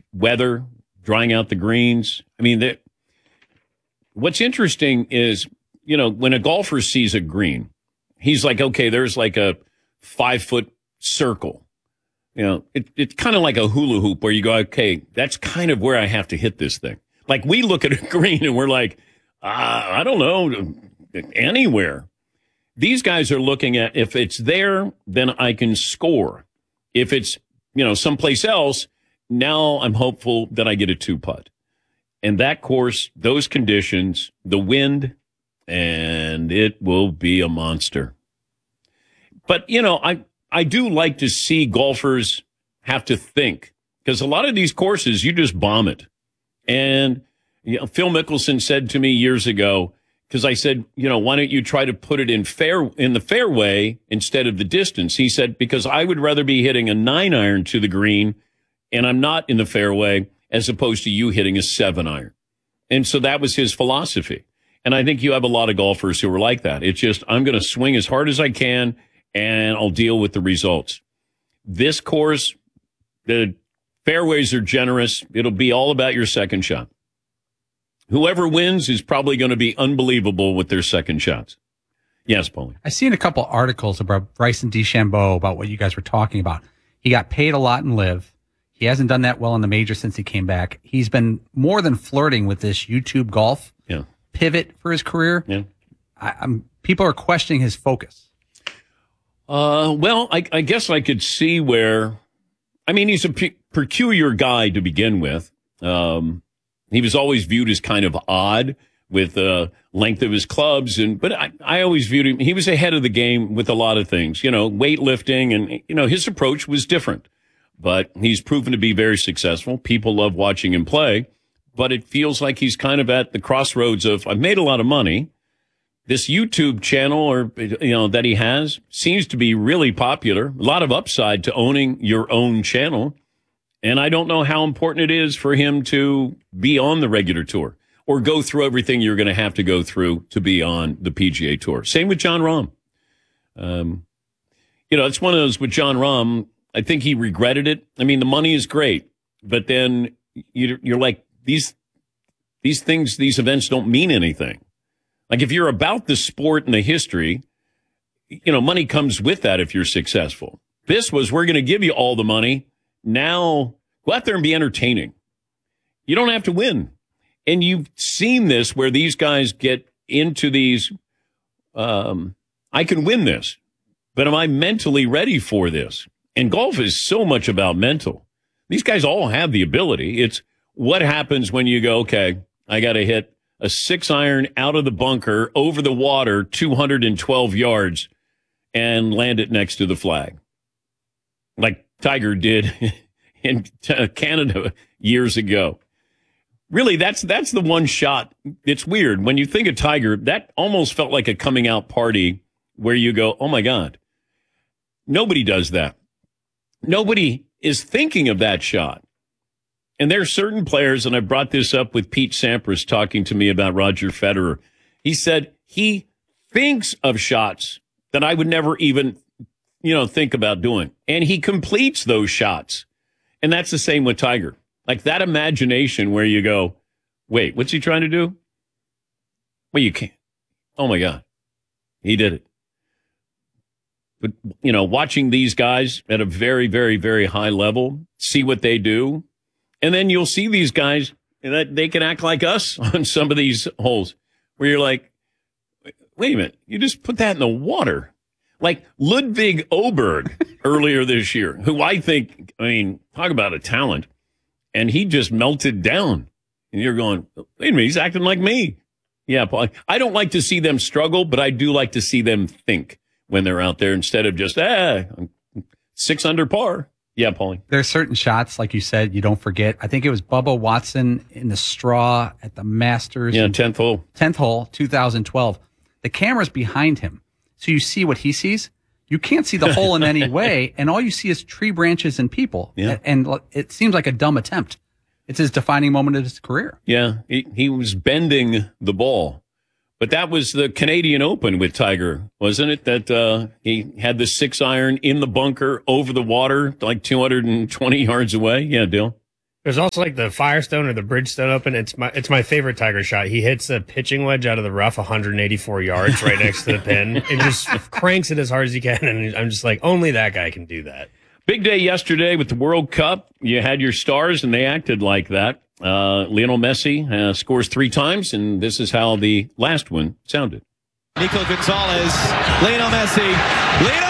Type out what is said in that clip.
weather, drying out the greens. I mean, what's interesting is, when a golfer sees a green, he's like, okay, there's like a 5-foot circle. It's kind of like a hula hoop where you go, okay, that's kind of where I have to hit this thing. Like we look at a green and we're like, I don't know, anywhere. These guys are looking at, if it's there, then I can score. If it's, someplace else, now I'm hopeful that I get a 2-putt. And that course, those conditions, the wind, and it will be a monster. But, I do like to see golfers have to think, because a lot of these courses, you just bomb it. And Phil Mickelson said to me years ago, because I said, why don't you try to put it in the fairway instead of the distance? He said, because I would rather be hitting a 9-iron to the green, and I'm not in the fairway, as opposed to you hitting a 7-iron. And so that was his philosophy. And I think you have a lot of golfers who are like that. It's just, I'm going to swing as hard as I can, and I'll deal with the results. This course, the fairways are generous. It'll be all about your second shot. Whoever wins is probably going to be unbelievable with their second shots. Yes, Paulie. I've seen a couple articles about Bryson DeChambeau, about what you guys were talking about. He got paid a lot in LIV. He hasn't done that well in the major since he came back. He's been more than flirting with this YouTube golf pivot for his career. Yeah. People are questioning his focus. Well, I guess I could see where, he's a peculiar guy to begin with. He was always viewed as kind of odd with the length of his clubs. But I always viewed him, he was ahead of the game with a lot of things, weightlifting, and, his approach was different. But he's proven to be very successful. People love watching him play. But it feels like he's kind of at the crossroads of, I've made a lot of money. This YouTube channel that he has seems to be really popular. A lot of upside to owning your own channel. And I don't know how important it is for him to be on the regular tour or go through everything you're going to have to go through to be on the PGA Tour. Same with Jon Rahm. It's one of those with Jon Rahm. I think he regretted it. The money is great, but then you're like, these things, these events don't mean anything. Like if you're about the sport and the history, money comes with that if you're successful. This was, we're going to give you all the money. Now go out there and be entertaining. You don't have to win. And you've seen this where these guys get into these, I can win this, but am I mentally ready for this? And golf is so much about mental. These guys all have the ability. It's what happens when you go, okay, I got to hit a 6-iron out of the bunker over the water, 212 yards, and land it next to the flag. Like Tiger did in Canada years ago. Really, that's the one shot. It's weird. When you think of Tiger, that almost felt like a coming out party where you go, oh, my God. Nobody does that. Nobody is thinking of that shot. And there are certain players, and I brought this up with Pete Sampras talking to me about Roger Federer. He said he thinks of shots that I would never even, think about doing. And he completes those shots. And that's the same with Tiger. Like that imagination where you go, wait, what's he trying to do? Well, you can't. Oh, my God. He did it. But, watching these guys at a very, very, very high level, see what they do. And then you'll see these guys that they can act like us on some of these holes where you're like, wait a minute, you just put that in the water. Like Ludwig Oberg earlier this year, who I think, talk about a talent. And he just melted down. And you're going, wait a minute, he's acting like me. Yeah, Paul, I don't like to see them struggle, but I do like to see them think when they're out there instead of just, 6 under par. Yeah, Paulie. There are certain shots, like you said, you don't forget. I think it was Bubba Watson in the straw at the Masters. Yeah, 10th hole. 10th hole, 2012. The camera's behind him, so you see what he sees. You can't see the hole in any way, and all you see is tree branches and people. Yeah. And it seems like a dumb attempt. It's his defining moment of his career. Yeah, he was bending the ball. But that was the Canadian Open with Tiger, wasn't it? That he had the 6-iron in the bunker over the water, like 220 yards away. Yeah, Dill. There's also like the Firestone or the Bridgestone Open. It's my favorite Tiger shot. He hits a pitching wedge out of the rough 184 yards right next to the pin and just cranks it as hard as he can. And I'm just like, only that guy can do that. Big day yesterday with the World Cup. You had your stars, and they acted like that. Lionel Messi scores 3 times, and this is how the last one sounded. Nico Gonzalez, Lionel Messi, Lionel